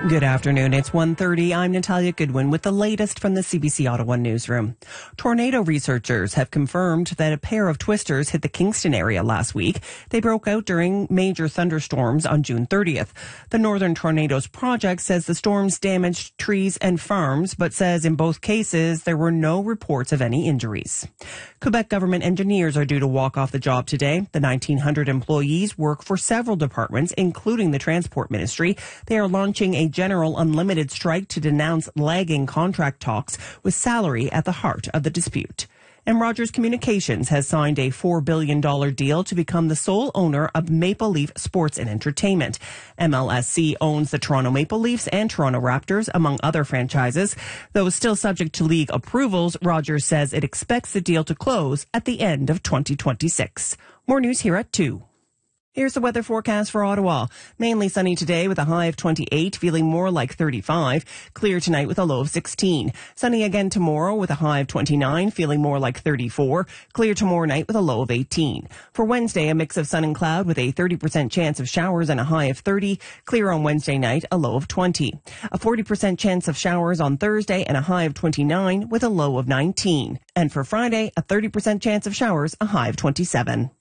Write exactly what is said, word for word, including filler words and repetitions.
Good afternoon. It's one thirty. I'm Natalia Goodwin with the latest from the C B C Ottawa newsroom. Tornado researchers have confirmed that a pair of twisters hit the Kingston area last week. They broke out during major thunderstorms on June thirtieth. The Northern Tornadoes Project says the storms damaged trees and farms, but says in both cases there were no reports of any injuries. Quebec government engineers are due to walk off the job today. The nineteen hundred employees work for several departments, including the Transport Ministry. They are launching a general unlimited strike to denounce lagging contract talks, with salary at the heart of the dispute. And Rogers Communications has signed a four billion dollars deal to become the sole owner of Maple Leaf Sports and Entertainment. M L S C owns the Toronto Maple Leafs and Toronto Raptors, among other franchises. Though still subject to league approvals, Rogers says it expects the deal to close at the end of twenty twenty-six. More news here at two. Here's the weather forecast for Ottawa. Mainly sunny today with a high of twenty-eight, feeling more like thirty-five. Clear tonight with a low of sixteen. Sunny again tomorrow with a high of twenty-nine, feeling more like thirty-four. Clear tomorrow night with a low of eighteen. For Wednesday, a mix of sun and cloud with a thirty percent chance of showers and a high of thirty. Clear on Wednesday night, a low of twenty. A forty percent chance of showers on Thursday and a high of twenty-nine with a low of nineteen. And for Friday, a thirty percent chance of showers, a high of twenty-seven.